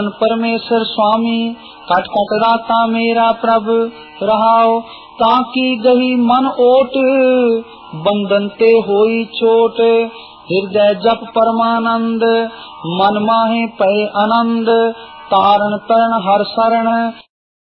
परमेश्वर स्वामी cut cut राता मेरा प्रभ रहाओ, ताकि गही मन ओट बंधन ते होई चोट। हृदय जप परमानंद मन माहे पै आनंद, तारण तरण हर शरण